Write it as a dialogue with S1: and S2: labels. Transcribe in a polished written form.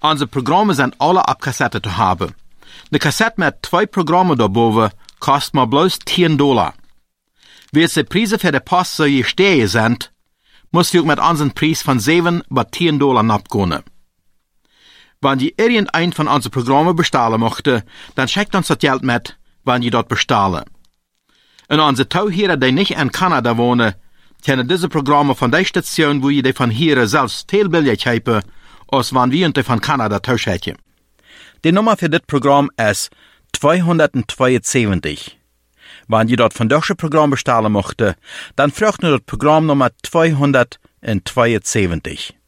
S1: Unsere Programme sind alle auf Kassette zu haben. Eine Kassette mit 2 Programmen daboven kostet maar bloß $10. Wie die Preise für die Post so gestiegen sind, muss je ook mit unseren Preis von $7 bis $10 abgehen. Wenn je irgendein von unseren Programmen bestellen möchte, dann schickt uns das Geld mit, wenn je dort bestellen. Und unsere Tauhierer, die nicht in Kanada wohnen, können diese Programme von der Station, wo je die von hier selbst viel billig haben, als wenn wir die von Kanada tauschen. Die Nummer für das Programm ist 272. Wenn je dort von deutschen Programm bestellen möchte, dann fragt nur das Programm Nummer 272.